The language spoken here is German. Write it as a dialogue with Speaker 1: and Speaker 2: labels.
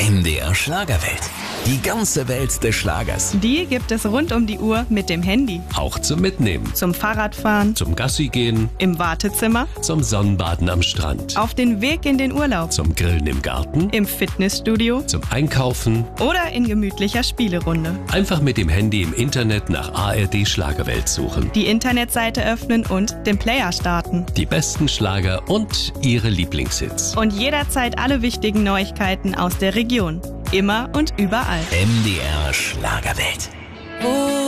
Speaker 1: MDR Schlagerwelt. Die ganze Welt des Schlagers.
Speaker 2: Die gibt es rund um die Uhr mit dem Handy.
Speaker 3: Auch zum Mitnehmen.
Speaker 2: Zum Fahrradfahren,
Speaker 3: Zum Gassi gehen.
Speaker 2: im Wartezimmer,
Speaker 3: Zum Sonnenbaden am Strand.
Speaker 2: auf den Weg in den Urlaub,
Speaker 3: Zum Grillen im Garten.
Speaker 2: im Fitnessstudio
Speaker 3: Zum Einkaufen.
Speaker 2: oder in gemütlicher Spielerunde.
Speaker 3: Einfach mit dem Handy im Internet nach ARD Schlagerwelt suchen.
Speaker 2: Die Internetseite öffnen und den Player starten.
Speaker 3: Die besten Schlager und ihre Lieblingshits.
Speaker 2: Und jederzeit alle wichtigen Neuigkeiten aus der Region. Immer und überall.
Speaker 1: MDR Schlagerwelt.